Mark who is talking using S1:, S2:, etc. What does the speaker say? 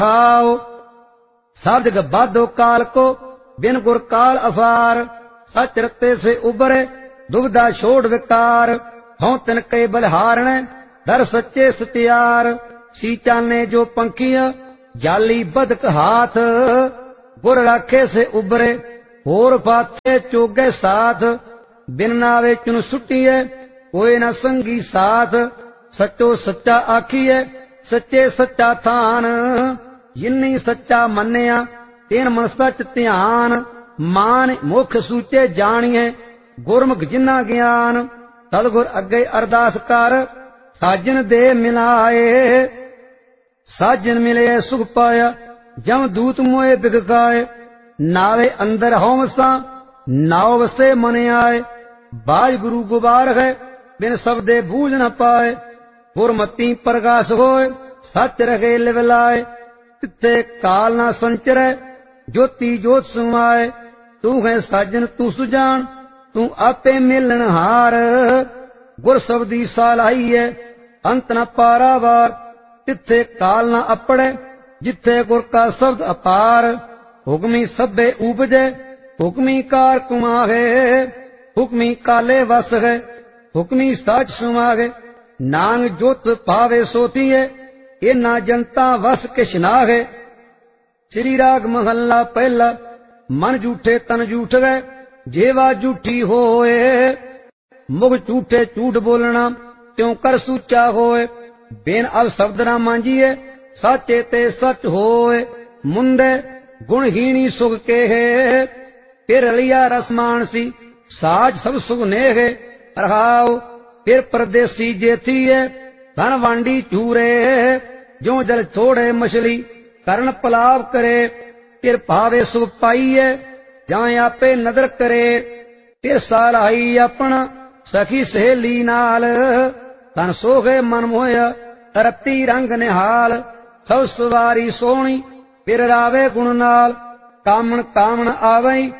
S1: आओ सब जग बाधो काल को बिन गुर काल अफार। सच रते से उबरे दुविधा छोड़ विकार। हों तिनके बलिहारण दर सच्चे सत्यार। सीचाने जो पंखिया जाली बदक हाथ। गुर राखे से उबरे होर फाथे चोगे साथ। बिन नावे चुन सुटिए कोई न संगी साथ। सचो सच्चा आखिए सच्चे सच्चा थान। जिन्नी सच्चा मन्निया तेन मन सच ध्यान। मान मुख सूचे जानिए गुरमुख जिन्ना ज्ञान। सतगुर अगे अरदास कर साजन दे मिलाए। साजन मिले सुख पाया जम दूत मोए बिगकाए। नावे अंदर होमसा नाव वसे मन आए। बाज गुरु गुबार है बिन शब्दे बूझ न पाए। गुरमती प्रकाश होए सच रखे लिवलाए। तिथे काल ना संचरै ज्योति जोत सुमाए। तू है साजन तू सुजान तू आपे मिलन हार। गुर शब्दी सालाई है अंत न पारावार। तिथे काल ना अपड़े जिथे गुर का शब्द अपार। हुक्मी सभे उपजे हुक्मी कार कुमाहे। हुक्मी काले वस है हुक्मी साच सुमागे। नांग जोत पावे सोतीए ये ना जनता वस किश नागे। श्री राग महला पहला। मन झूठे तन झूठ गए जेवा झूठी होए। मुख झूठे झूठ बोलना त्यों कर सूचा होए। बेन अब शब्द ना मांझिए साचे ते सच होए। मुंडे गुणहीनी सुख के है फिर लिया रसमान सी। साज सब सुख नेहे रहाओ फिर परदेसी जेथी है। धन वांडी चूरे जो जल छोड़े मछली करण पलाव करे। फिर भावे सुख पाइए जाए आपे नदर करे। फिर सालाई अपना सखी सहेली नाल। तन सोहे मन मोया रत्ती रंग निहाल। सब सवारी सोहनी फिर रावे गुण नाल। कामन कामन आवई